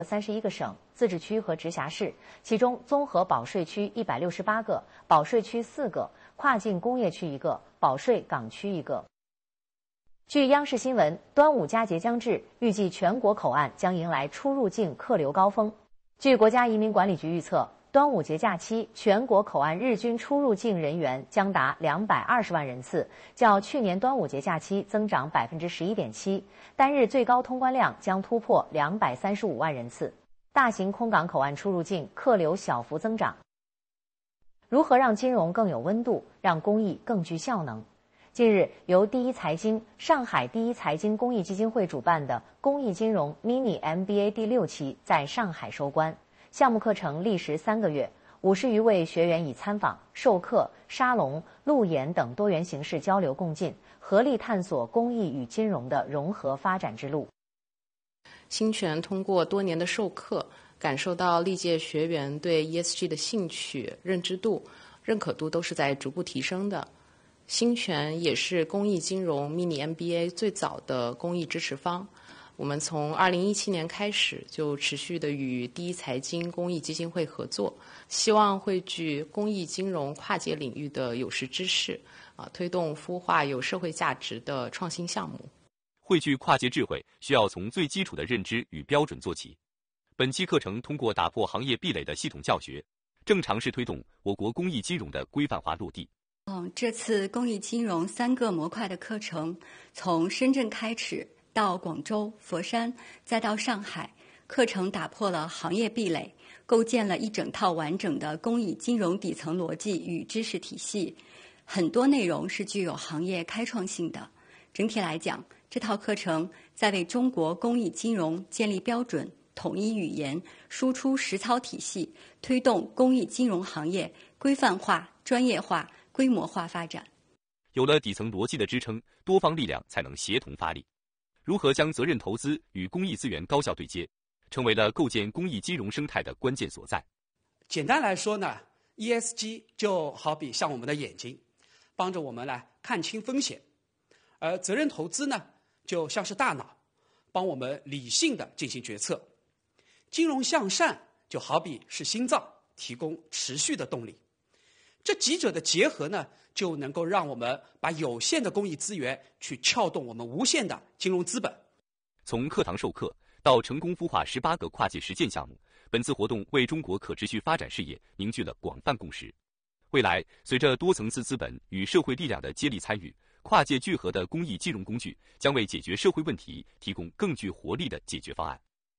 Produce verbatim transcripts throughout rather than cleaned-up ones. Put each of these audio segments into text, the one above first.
三十一个省、自治区和直辖市，其中综合保税区一百六十八个，保税区四个，跨境工业区一个，保税港区一个。据央视新闻，端午佳节将至，预计全国口岸将迎来出入境客流高峰。据国家移民管理局预测，端午节假期全国口岸日均出入境人员将达两百二十万人次，较去年端午节假期增长百分之十一点七，单日最高通关量将突破两百三十五万人次。大型空港口岸出入境客流小幅增长。如何让金融更有温度，让公益更具效能？近日，由第一财经、上海第一财经公益基金会主办的公益金融 Mini M B A 第六期在上海收官。项目课程历时三个月，五十余位学员以参访、授课、沙龙、路演等多元形式交流共进，合力探索公益与金融的融合发展之路。 新泉通过多年的授课，感受到历届学员对 E S G 的兴趣、认知度、认可度都是在逐步提升的。新泉也是公益金融 Mini M B A 最早的公益支持方。我们从二零一七年开始就持续的与第一财经公益基金会合作，希望汇聚公益金融跨界领域的有识之士，啊，推动孵化有社会价值的创新项目。 汇聚跨界智慧，需要从最基础的认知与标准做起。本期课程通过打破行业壁垒的系统教学，正尝试推动我国公益金融的规范化落地。 嗯，这次公益金融三个模块的课程，从深圳开始，到广州、佛山，再到上海，课程打破了行业壁垒，构建了一整套完整的公益金融底层逻辑与知识体系。很多内容是具有行业开创性的。整体来讲，这套课程在为中国公益金融建立标准、统一语言、输出实操体系，推动公益金融行业规范化、专业化、规模化发展。 有了底层逻辑的支撑，多方力量才能协同发力。如何将责任投资与公益资源高效对接，成为了构建公益金融生态的关键所在。 简单来说呢 ，E S G 就好比像我们的眼睛，帮着我们来看清风险；而责任投资呢，就像是大脑，帮我们理性的进行决策。金融向善就好比是心脏，提供持续的动力。这几者的结合呢，就能够让我们把有限的公益资源去撬动我们无限的金融资本。 从课堂授课到成功孵化十八个跨界实践项目，本次活动为中国可持续发展事业凝聚了广泛共识。未来，随着多层次资本与社会力量的接力参与，跨界聚合的公益金融工具将为解决社会问题提供更具活力的解决方案。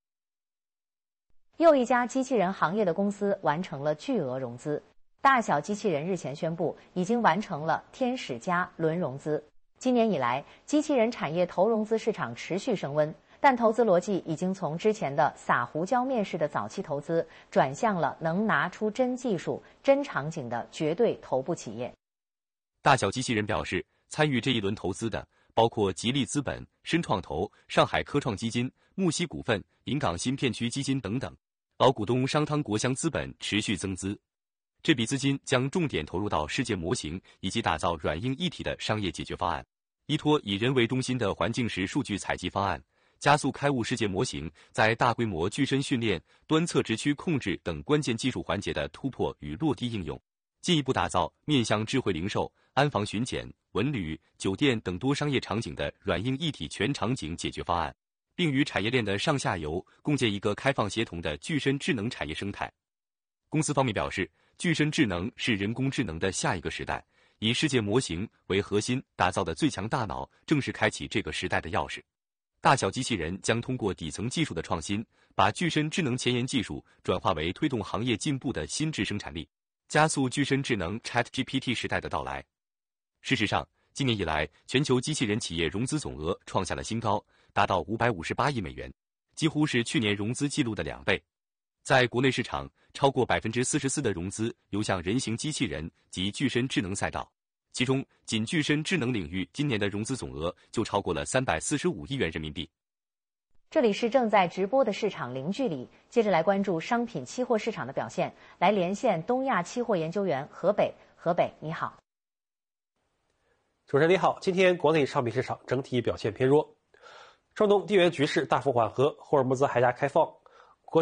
又一家机器人行业的公司完成了巨额融资。大小机器人日前宣布，已经完成了天使家轮融资。今年以来，机器人产业投融资市场持续升温，但投资逻辑已经从之前的撒胡椒面式的早期投资，转向了能拿出真技术、真场景的绝对头部企业。 大小机器人表示，参与这一轮投资的包括吉利资本、深创投、上海科创基金、木西股份、临港新片区基金等等。老股东商汤国香资本持续增资。这笔资金将重点投入到世界模型以及打造软硬一体的商业解决方案，依托以人为中心的环境时数据采集方案，加速开悟世界模型在大规模具身训练、端侧直驱控制等关键技术环节的突破与落地应用，进一步打造面向智慧零售、安防巡检、文旅、酒店等多商业场景的软硬一体全场景解决方案，并与产业链的上下游共建一个开放协同的具身智能产业生态。公司方面表示，具身智能是人工智能的下一个时代，以世界模型为核心打造的最强大脑正是开启这个时代的钥匙。大小机器人将通过底层技术的创新，把具身智能前沿技术转化为推动行业进步的新质生产力，加速具身智能 ChatGPT 时代的到来。事实上，今年以来，全球机器人企业融资总额创下了新高，达到五百五十八亿美元，几乎是去年融资记录的两倍。在国内市场，超过 百分之四十四 的融资流向人形机器人及具身智能赛道，其中仅具身智能领域今年的融资总额就超过了三百四十五亿元人民币。 这里是正在直播的市场零距离，接着来关注商品期货市场的表现，来连线东亚期货研究员何北。何北，你好。 主持人你好，今天国内商品市场整体表现偏弱，中东地缘局势大幅缓和，霍尔木兹海峡开放，